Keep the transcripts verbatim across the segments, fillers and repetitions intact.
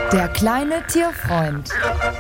Der kleine Tierfreund.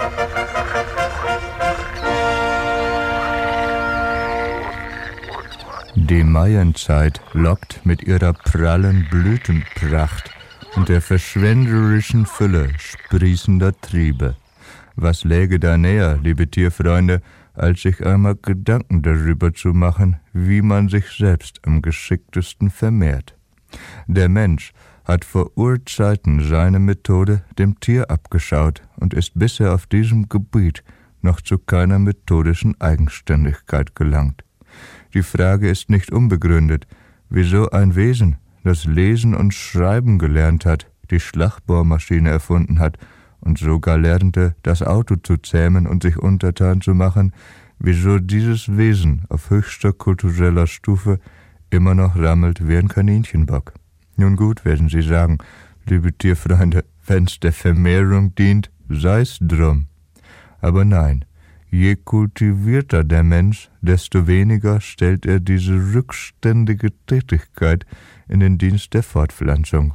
Die Maienzeit lockt mit ihrer prallen Blütenpracht und der verschwenderischen Fülle sprießender Triebe. Was läge da näher, liebe Tierfreunde, als sich einmal Gedanken darüber zu machen, wie man sich selbst am geschicktesten vermehrt. Der Mensch hat vor Urzeiten seine Methode dem Tier abgeschaut und ist bisher auf diesem Gebiet noch zu keiner methodischen Eigenständigkeit gelangt. Die Frage ist nicht unbegründet, wieso ein Wesen, das Lesen und Schreiben gelernt hat, die Schlagbohrmaschine erfunden hat und sogar lernte, das Auto zu zähmen und sich untertan zu machen, wieso dieses Wesen auf höchster kultureller Stufe immer noch rammelt wie ein Kaninchenbock. Nun gut, werden Sie sagen, liebe Tierfreunde, wenn's der Vermehrung dient, sei's drum. Aber nein, je kultivierter der Mensch, desto weniger stellt er diese rückständige Tätigkeit in den Dienst der Fortpflanzung.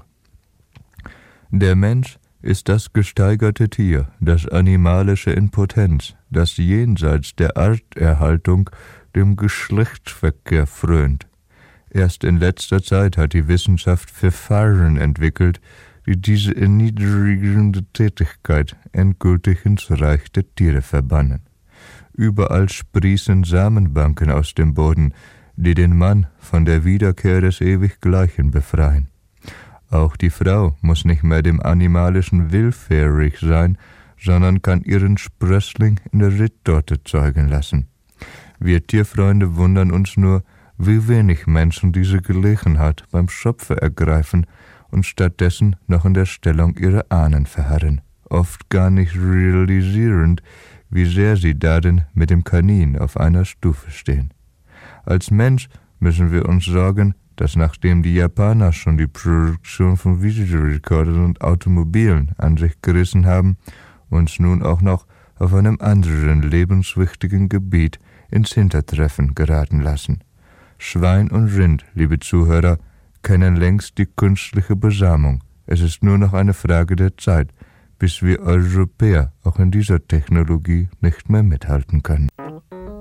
Der Mensch ist das gesteigerte Tier, das animalische in Potenz, das jenseits der Arterhaltung dem Geschlechtsverkehr frönt. Erst in letzter Zeit hat die Wissenschaft Verfahren entwickelt, die diese erniedrigende Tätigkeit endgültig ins Reich der Tiere verbannen. Überall sprießen Samenbanken aus dem Boden, die den Mann von der Wiederkehr des Ewiggleichen befreien. Auch die Frau muss nicht mehr dem animalischen willfährig sein, sondern kann ihren Sprössling in der Rittorte zeugen lassen. Wir Tierfreunde wundern uns nur, wie wenig Menschen diese Gelegenheit beim Schopfe ergreifen und stattdessen noch in der Stellung ihrer Ahnen verharren, oft gar nicht realisierend, wie sehr sie darin mit dem Kanin auf einer Stufe stehen. Als Mensch müssen wir uns sorgen, dass nachdem die Japaner schon die Produktion von Videorekordern und Automobilen an sich gerissen haben, uns nun auch noch auf einem anderen lebenswichtigen Gebiet ins Hintertreffen geraten lassen. Schwein und Rind, liebe Zuhörer, kennen längst die künstliche Besamung. Es ist nur noch eine Frage der Zeit, bis wir Europäer auch in dieser Technologie nicht mehr mithalten können.